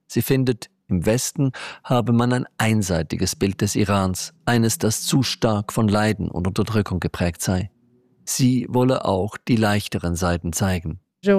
Sie findet, im Westen habe man ein einseitiges Bild des Irans, eines, das zu stark von Leiden und Unterdrückung geprägt sei. Sie wolle auch die leichteren Seiten zeigen. Sie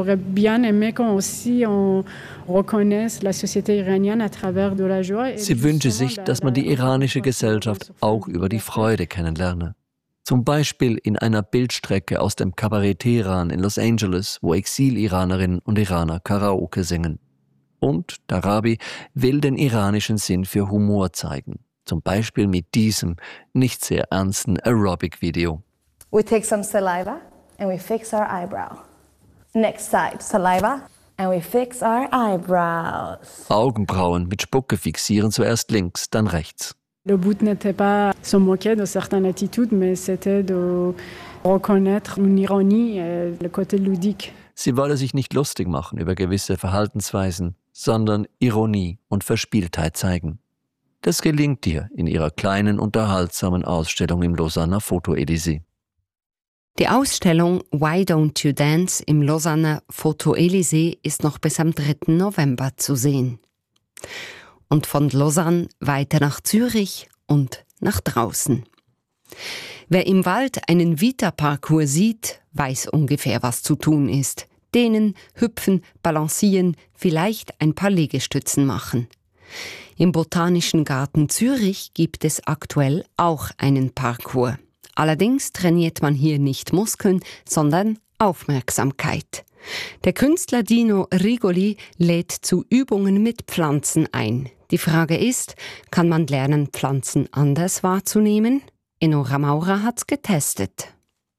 wünsche sich, dass man die iranische Gesellschaft auch über die Freude kennenlerne. Zum Beispiel in einer Bildstrecke aus dem Kabarett Teheran in Los Angeles, wo Exil-Iranerinnen und Iraner Karaoke singen. Und Darabi will den iranischen Sinn für Humor zeigen. Zum Beispiel mit diesem nicht sehr ernsten Aerobic-Video. We take some saliva and we fix our eyebrow. Next side, saliva and we fix our eyebrows. Augenbrauen mit Spucke fixieren, zuerst links, dann rechts. Le but n'était pas se moquer de certaines attitudes, mais c'était de reconnaître une ironie, le côté ludique. Sie wolle sich nicht lustig machen über gewisse Verhaltensweisen, sondern Ironie und Verspieltheit zeigen. Das gelingt ihr in ihrer kleinen, unterhaltsamen Ausstellung im Lausanner Foto-Elysée. Die Ausstellung Why Don't You Dance im Lausanner Foto-Elysée ist noch bis am 3. November zu sehen. Und von Lausanne weiter nach Zürich und nach draußen. Wer im Wald einen Vita-Parcours sieht, weiß ungefähr, was zu tun ist. Dehnen, hüpfen, balancieren, vielleicht ein paar Liegestützen machen. Im Botanischen Garten Zürich gibt es aktuell auch einen Parcours. Allerdings trainiert man hier nicht Muskeln, sondern Aufmerksamkeit. Der Künstler Dino Rigoli lädt zu Übungen mit Pflanzen ein. Die Frage ist, kann man lernen, Pflanzen anders wahrzunehmen? Enno Ramaura hat's getestet.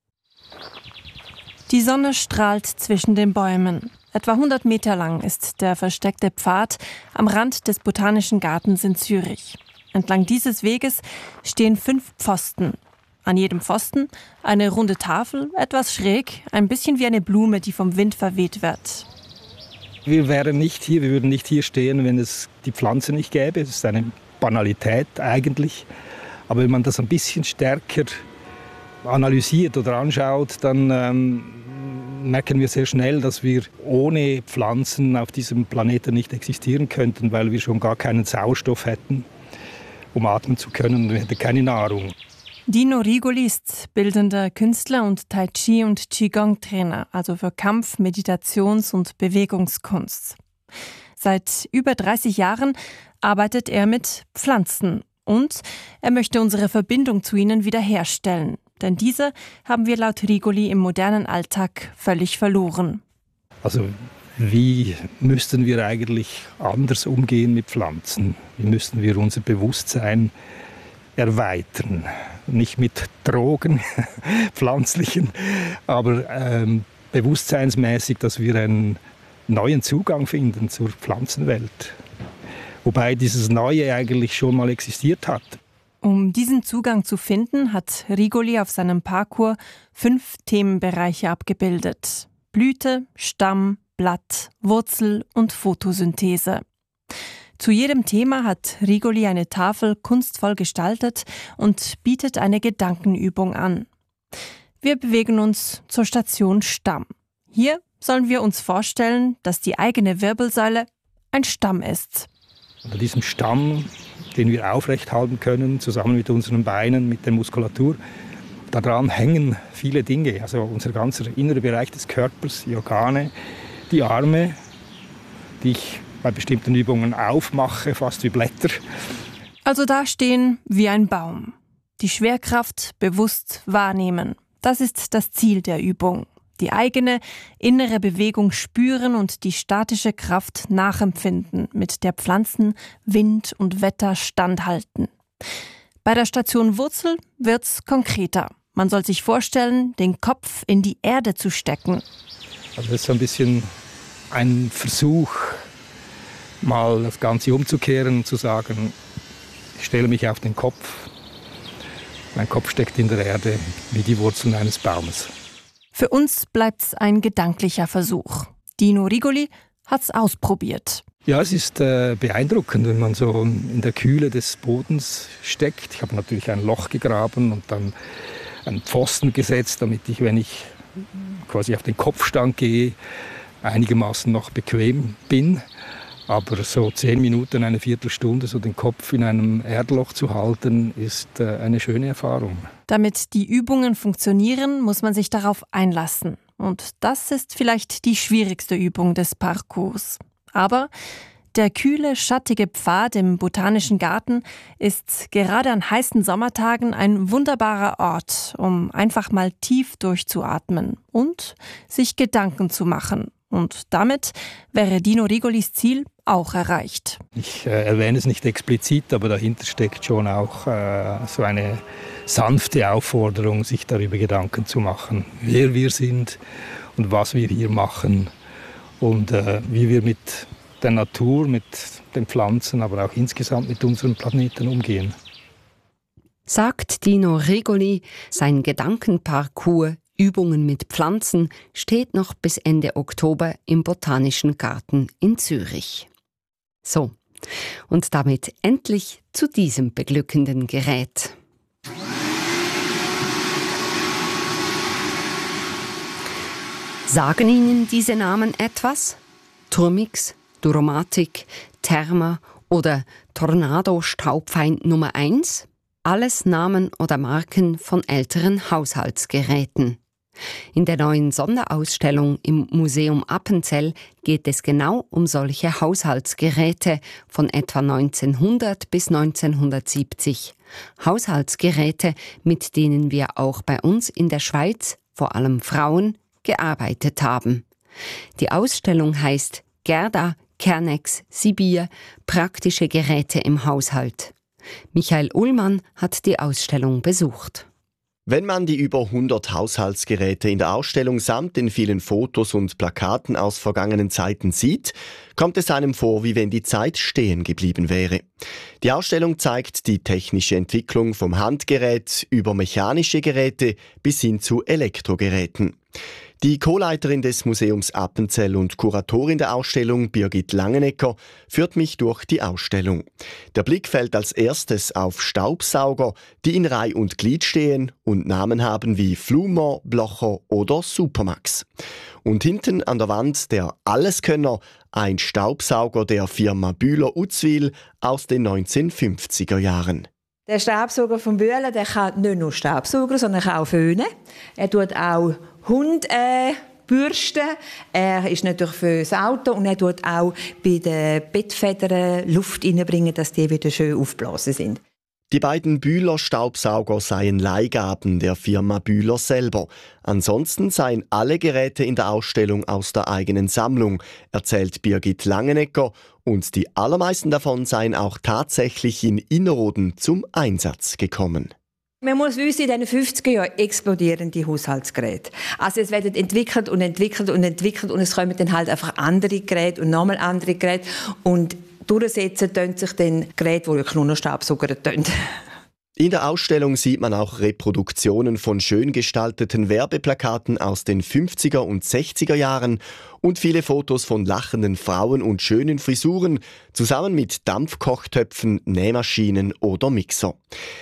Die Sonne strahlt zwischen den Bäumen. Etwa 100 Meter lang ist der versteckte Pfad am Rand des Botanischen Gartens in Zürich. Entlang dieses Weges stehen 5 Pfosten. An jedem Pfosten eine runde Tafel, etwas schräg, ein bisschen wie eine Blume, die vom Wind verweht wird. Wir würden nicht hier stehen, wenn es die Pflanze nicht gäbe. Es ist eine Banalität eigentlich. Aber wenn man das ein bisschen stärker analysiert oder anschaut, dann merken wir sehr schnell, dass wir ohne Pflanzen auf diesem Planeten nicht existieren könnten, weil wir schon gar keinen Sauerstoff hätten, um atmen zu können, und wir hätten keine Nahrung. Dino Rigoli ist bildender Künstler und Tai Chi- und Qigong-Trainer, also für Kampf-, Meditations- und Bewegungskunst. Seit über 30 Jahren arbeitet er mit Pflanzen und er möchte unsere Verbindung zu ihnen wiederherstellen. Denn diese haben wir laut Rigoli im modernen Alltag völlig verloren. Also wie müssten wir eigentlich anders umgehen mit Pflanzen? Wie müssten wir unser Bewusstsein erweitern? Nicht mit Drogen, pflanzlichen, aber bewusstseinsmäßig, dass wir einen neuen Zugang finden zur Pflanzenwelt. Wobei dieses Neue eigentlich schon mal existiert hat. Um diesen Zugang zu finden, hat Rigoli auf seinem Parcours 5 Themenbereiche abgebildet. Blüte, Stamm, Blatt, Wurzel und Photosynthese. Zu jedem Thema hat Rigoli eine Tafel kunstvoll gestaltet und bietet eine Gedankenübung an. Wir bewegen uns zur Station Stamm. Hier sollen wir uns vorstellen, dass die eigene Wirbelsäule ein Stamm ist. Unter diesem Stamm, den wir aufrecht halten können, zusammen mit unseren Beinen, mit der Muskulatur, daran hängen viele Dinge. Also unser ganzer innerer Bereich des Körpers, die Organe, die Arme, die ich bei bestimmten Übungen aufmache, fast wie Blätter. Also da stehen wie ein Baum. Die Schwerkraft bewusst wahrnehmen. Das ist das Ziel der Übung. Die eigene innere Bewegung spüren und die statische Kraft nachempfinden, mit der Pflanzen Wind und Wetter standhalten. Bei der Station Wurzel wird's konkreter. Man soll sich vorstellen, den Kopf in die Erde zu stecken. Also das ist so ein bisschen ein Versuch, mal das Ganze umzukehren und zu sagen, ich stelle mich auf den Kopf. Mein Kopf steckt in der Erde wie die Wurzeln eines Baumes. Für uns bleibt's ein gedanklicher Versuch. Dino Rigoli hat's ausprobiert. Ja, es ist beeindruckend, wenn man so in der Kühle des Bodens steckt. Ich habe natürlich ein Loch gegraben und dann einen Pfosten gesetzt, damit ich, wenn ich quasi auf den Kopfstand gehe, einigermaßen noch bequem bin. Aber so 10 Minuten, eine Viertelstunde, so den Kopf in einem Erdloch zu halten, ist eine schöne Erfahrung. Damit die Übungen funktionieren, muss man sich darauf einlassen. Und das ist vielleicht die schwierigste Übung des Parcours. Aber der kühle, schattige Pfad im Botanischen Garten ist gerade an heißen Sommertagen ein wunderbarer Ort, um einfach mal tief durchzuatmen und sich Gedanken zu machen. Und damit wäre Dino Rigolis Ziel auch erreicht. Ich erwähne es nicht explizit, aber dahinter steckt schon auch so eine sanfte Aufforderung, sich darüber Gedanken zu machen, wer wir sind und was wir hier machen und wie wir mit der Natur, mit den Pflanzen, aber auch insgesamt mit unserem Planeten umgehen. Sagt Dino Rigoli, sein Gedankenparcours Übungen mit Pflanzen steht noch bis Ende Oktober im Botanischen Garten in Zürich. So, und damit endlich zu diesem beglückenden Gerät. Sagen Ihnen diese Namen etwas? Turmix, Duromatic, Therma oder Tornado Staubfeind Nummer 1? Alles Namen oder Marken von älteren Haushaltsgeräten. In der neuen Sonderausstellung im Museum Appenzell geht es genau um solche Haushaltsgeräte von etwa 1900 bis 1970. Haushaltsgeräte, mit denen wir auch bei uns in der Schweiz, vor allem Frauen, gearbeitet haben. Die Ausstellung heißt Gerda Kernex Sibir – Praktische Geräte im Haushalt. Michael Ullmann hat die Ausstellung besucht. Wenn man die über 100 Haushaltsgeräte in der Ausstellung samt den vielen Fotos und Plakaten aus vergangenen Zeiten sieht, kommt es einem vor, wie wenn die Zeit stehen geblieben wäre. Die Ausstellung zeigt die technische Entwicklung vom Handgerät über mechanische Geräte bis hin zu Elektrogeräten. Die Co-Leiterin des Museums Appenzell und Kuratorin der Ausstellung, Birgit Langenecker, führt mich durch die Ausstellung. Der Blick fällt als erstes auf Staubsauger, die in Reih und Glied stehen und Namen haben wie Flumer, Blocher oder Supermax. Und hinten an der Wand der Alleskönner, ein Staubsauger der Firma Bühler-Uzwil aus den 1950er Jahren. Der Staubsauger von Bühler, der kann nicht nur Staubsaugen, sondern kann auch föhnen. Er tut auch Hund bürsten. Er ist natürlich für das Auto und er tut auch bei den Bettfedern Luft reinbringen, dass die wieder schön aufgeblasen sind. Die beiden Bühler-Staubsauger seien Leihgaben der Firma Bühler selber. Ansonsten seien alle Geräte in der Ausstellung aus der eigenen Sammlung, erzählt Birgit Langenecker. Und die allermeisten davon seien auch tatsächlich in Innerrhoden zum Einsatz gekommen. Man muss wissen, in den 50er Jahren explodieren die Haushaltsgeräte. Also es werden entwickelt und entwickelt und entwickelt und es kommen dann halt einfach andere Geräte und nochmal andere Geräte. Und durchsetzen tun sich dann Geräte, die wirklich nur noch Staubsauger tun. In der Ausstellung sieht man auch Reproduktionen von schön gestalteten Werbeplakaten aus den 50er und 60er Jahren und viele Fotos von lachenden Frauen und schönen Frisuren, zusammen mit Dampfkochtöpfen, Nähmaschinen oder Mixer.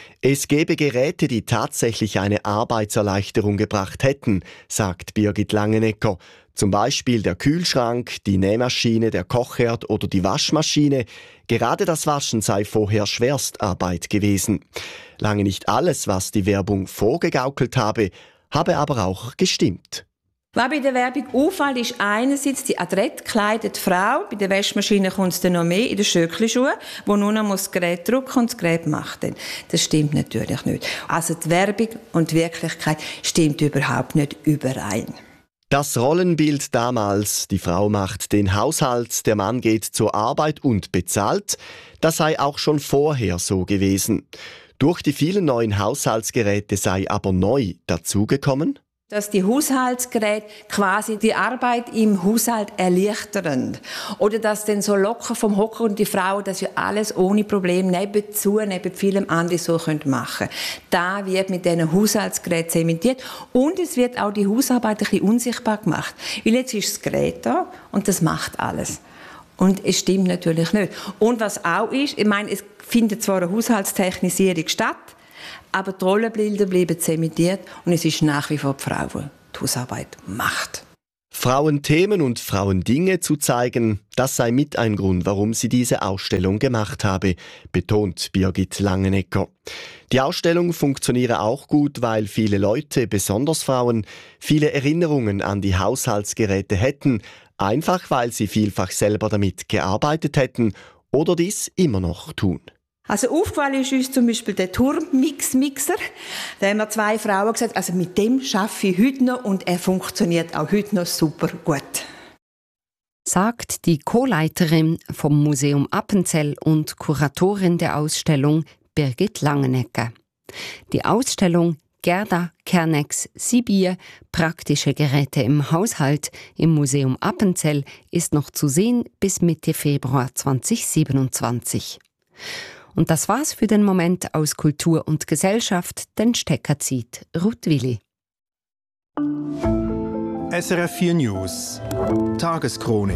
Es gäbe Geräte, die tatsächlich eine Arbeitserleichterung gebracht hätten, sagt Birgit Langenecker. Zum Beispiel der Kühlschrank, die Nähmaschine, der Kochherd oder die Waschmaschine. Gerade das Waschen sei vorher Schwerstarbeit gewesen. Lange nicht alles, was die Werbung vorgegaukelt habe aber auch gestimmt. Was bei der Werbung auffällt, ist einerseits die adrett gekleidete Frau. Bei der Waschmaschine kommt es dann noch mehr in den Schöckli-Schuhen, wo nur noch das Gerät drücken und das Gerät macht dann. Das stimmt natürlich nicht. Also die Werbung und die Wirklichkeit stimmt überhaupt nicht überein. Das Rollenbild damals, die Frau macht den Haushalt, der Mann geht zur Arbeit und bezahlt, das sei auch schon vorher so gewesen. Durch die vielen neuen Haushaltsgeräte sei aber neu dazugekommen, dass die Haushaltsgeräte quasi die Arbeit im Haushalt erleichtern. Oder dass dann so locker vom Hocker und die Frau, dass wir alles ohne Problem neben vielem anderen so machen können. Da wird mit diesen Haushaltsgeräten zementiert und es wird auch die Hausarbeit ein bisschen unsichtbar gemacht. Weil jetzt ist das Gerät da und das macht alles. Und es stimmt natürlich nicht. Und was auch ist, ich meine, es findet zwar eine Haushaltstechnisierung statt, aber die Rollenbilder bleiben zementiert und es ist nach wie vor die Frau, die die Hausarbeit macht. Frauenthemen und Frauendinge zu zeigen, das sei mit ein Grund, warum sie diese Ausstellung gemacht habe, betont Birgit Langenegger. Die Ausstellung funktioniere auch gut, weil viele Leute, besonders Frauen, viele Erinnerungen an die Haushaltsgeräte hätten, einfach weil sie vielfach selber damit gearbeitet hätten oder dies immer noch tun. Also aufgefallen ist uns zum Beispiel der Turmmixer. Da haben wir 2 Frauen gesagt, also mit dem arbeite ich heute noch und er funktioniert auch heute noch super gut. Sagt die Co-Leiterin vom Museum Appenzell und Kuratorin der Ausstellung Birgit Langenegger. Die Ausstellung Gerda Kernex Sibier, praktische Geräte im Haushalt im Museum Appenzell ist noch zu sehen bis Mitte Februar 2027. Und das war's für den Moment aus Kultur und Gesellschaft. Den Stecker zieht Ruth Willi. SRF 4 News Tageschronik.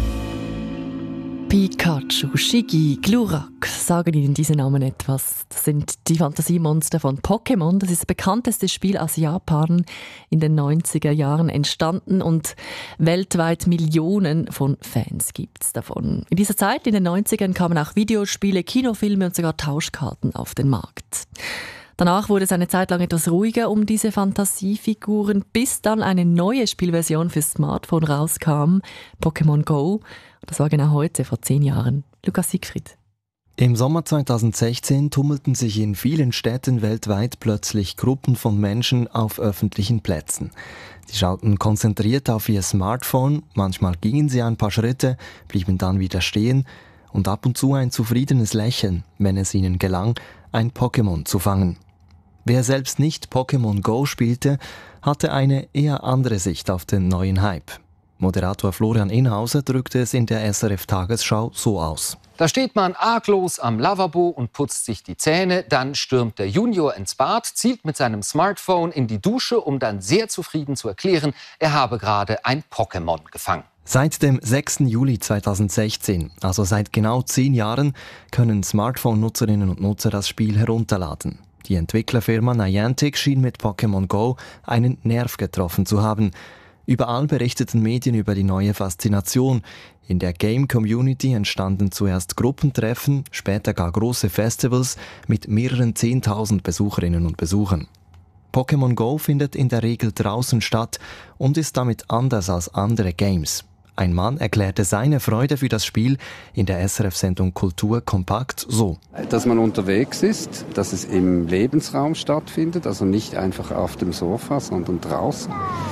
Pikachu, Shiggy, Glurak, sagen Ihnen diese Namen etwas? Das sind die Fantasiemonster von Pokémon. Das ist das bekannteste Spiel aus Japan, in den 90er Jahren entstanden und weltweit Millionen von Fans gibt es davon. In dieser Zeit, in den 90ern, kamen auch Videospiele, Kinofilme und sogar Tauschkarten auf den Markt. Danach wurde es eine Zeit lang etwas ruhiger um diese Fantasiefiguren, bis dann eine neue Spielversion fürs Smartphone rauskam, Pokémon Go. Das war genau heute, vor 10 Jahren. Lukas Siegfried. Im Sommer 2016 tummelten sich in vielen Städten weltweit plötzlich Gruppen von Menschen auf öffentlichen Plätzen. Sie schauten konzentriert auf ihr Smartphone, manchmal gingen sie ein paar Schritte, blieben dann wieder stehen und ab und zu ein zufriedenes Lächeln, wenn es ihnen gelang, ein Pokémon zu fangen. Wer selbst nicht Pokémon Go spielte, hatte eine eher andere Sicht auf den neuen Hype. Moderator Florian Inhauser drückte es in der SRF-Tagesschau so aus. Da steht man arglos am Lavabo und putzt sich die Zähne, dann stürmt der Junior ins Bad, zielt mit seinem Smartphone in die Dusche, um dann sehr zufrieden zu erklären, er habe gerade ein Pokémon gefangen. Seit dem 6. Juli 2016, also seit genau 10 Jahren, können Smartphone-Nutzerinnen und Nutzer das Spiel herunterladen. Die Entwicklerfirma Niantic schien mit Pokémon Go einen Nerv getroffen zu haben. Überall berichteten Medien über die neue Faszination. In der Game-Community entstanden zuerst Gruppentreffen, später gar große Festivals mit mehreren 10.000 Besucherinnen und Besuchern. Pokémon Go findet in der Regel draußen statt und ist damit anders als andere Games. Ein Mann erklärte seine Freude für das Spiel in der SRF-Sendung Kultur kompakt so. Dass man unterwegs ist, dass es im Lebensraum stattfindet, also nicht einfach auf dem Sofa, sondern draußen.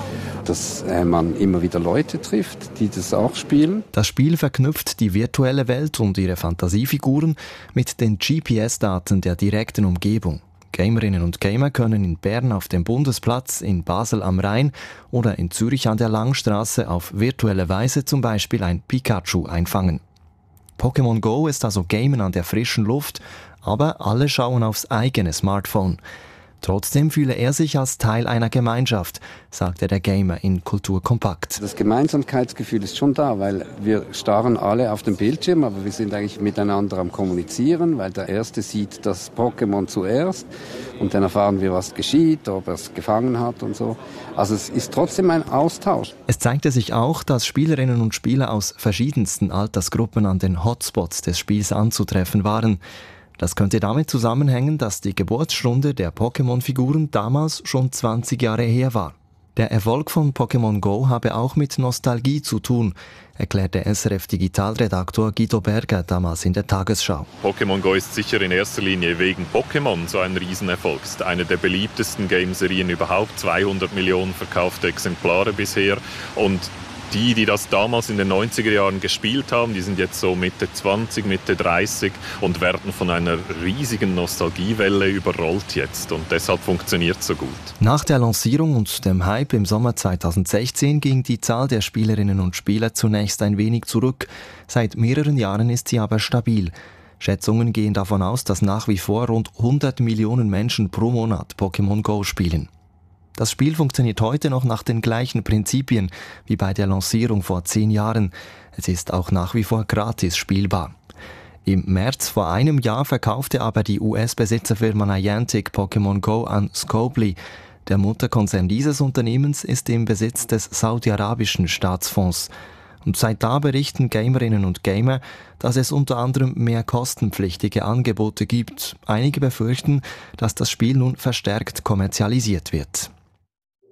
Dass man immer wieder Leute trifft, die das auch spielen. Das Spiel verknüpft die virtuelle Welt und ihre Fantasiefiguren mit den GPS-Daten der direkten Umgebung. Gamerinnen und Gamer können in Bern auf dem Bundesplatz, in Basel am Rhein oder in Zürich an der Langstrasse auf virtuelle Weise zum Beispiel ein Pikachu einfangen. Pokémon Go ist also Gamen an der frischen Luft, aber alle schauen aufs eigene Smartphone. Trotzdem fühle er sich als Teil einer Gemeinschaft, sagte der Gamer in Kultur kompakt. Das Gemeinsamkeitsgefühl ist schon da, weil wir starren alle auf dem Bildschirm, aber wir sind eigentlich miteinander am Kommunizieren, weil der Erste sieht das Pokémon zuerst und dann erfahren wir, was geschieht, ob er es gefangen hat und so. Also es ist trotzdem ein Austausch. Es zeigte sich auch, dass Spielerinnen und Spieler aus verschiedensten Altersgruppen an den Hotspots des Spiels anzutreffen waren. Das könnte damit zusammenhängen, dass die Geburtsstunde der Pokémon-Figuren damals schon 20 Jahre her war. Der Erfolg von Pokémon Go habe auch mit Nostalgie zu tun, erklärte SRF-Digitalredaktor Guido Berger damals in der Tagesschau. Pokémon Go ist sicher in erster Linie wegen Pokémon so ein Riesenerfolg. Es ist eine der beliebtesten Gameserien überhaupt, 200 Millionen verkaufte Exemplare bisher. Und die das damals in den 90er Jahren gespielt haben, die sind jetzt so Mitte 20, Mitte 30 und werden von einer riesigen Nostalgiewelle überrollt jetzt. Und deshalb funktioniert es so gut. Nach der Lancierung und dem Hype im Sommer 2016 ging die Zahl der Spielerinnen und Spieler zunächst ein wenig zurück. Seit mehreren Jahren ist sie aber stabil. Schätzungen gehen davon aus, dass nach wie vor rund 100 Millionen Menschen pro Monat Pokémon Go spielen. Das Spiel funktioniert heute noch nach den gleichen Prinzipien wie bei der Lancierung vor 10 Jahren. Es ist auch nach wie vor gratis spielbar. Im März vor einem Jahr verkaufte aber die US-Besitzerfirma Niantic Pokémon Go an Scopely. Der Mutterkonzern dieses Unternehmens ist im Besitz des saudi-arabischen Staatsfonds. Und seit da berichten Gamerinnen und Gamer, dass es unter anderem mehr kostenpflichtige Angebote gibt. Einige befürchten, dass das Spiel nun verstärkt kommerzialisiert wird.